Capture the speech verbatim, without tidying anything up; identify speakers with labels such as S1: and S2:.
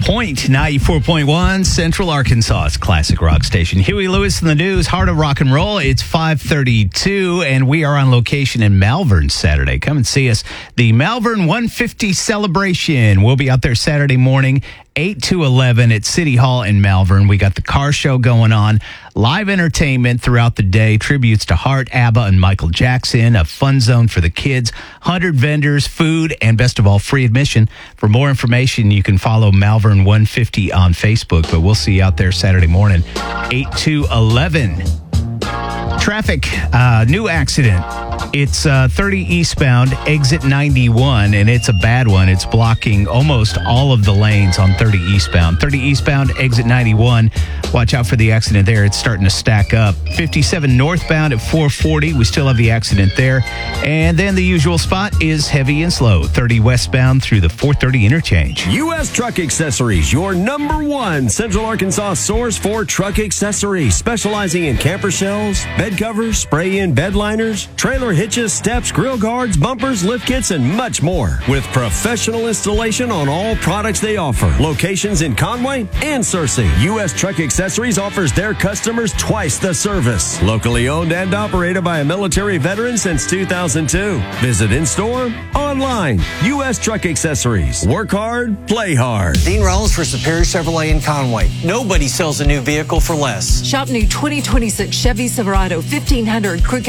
S1: Point ninety-four point one, Central Arkansas's classic rock station. Huey Lewis in the news, Heart of Rock and Roll. It's five thirty-two, and we are on location in Malvern Saturday. Come and see us. The Malvern one fifty celebration. We'll be out there Saturday morning, eight to eleven at City Hall in Malvern. We got the car show going on, live entertainment throughout the day, tributes to Heart, ABBA, and Michael Jackson, a fun zone for the kids, one hundred vendors, food, and best of all, free admission. For more information, you can follow Malvern one fifty on Facebook, but we'll see you out there Saturday morning, eight to eleven. Traffic, uh, new accident. It's uh, thirty eastbound, exit ninety-one, and it's a bad one. It's blocking almost all of the lanes on thirty eastbound. thirty eastbound, exit ninety-one. Watch out for the accident there. It's starting to stack up. fifty-seven northbound at four forty. We still have the accident there. And then the usual spot is heavy and slow. thirty westbound through the four thirty interchange.
S2: U S Truck Accessories, your number one Central Arkansas source for truck accessories, specializing in camper shells, bed covers, spray-in bed liners, trailer hitches, steps, grill guards, bumpers, lift kits, and much more. With professional installation on all products they offer. Locations in Conway and Searcy. U S Truck Accessories offers their customers twice the service. Locally owned and operated by a military veteran since two thousand two. Visit in-store, online. U S Truck Accessories. Work hard, play hard.
S3: Dean Rollins for Superior Chevrolet in Conway. Nobody sells a new vehicle for less.
S4: Shop new twenty twenty-six Chevy Silverado fifteen hundred Crew